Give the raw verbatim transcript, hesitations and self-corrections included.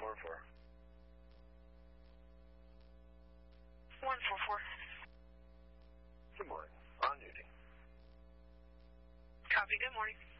four four. one four four. Good morning. On duty. Copy. Good morning.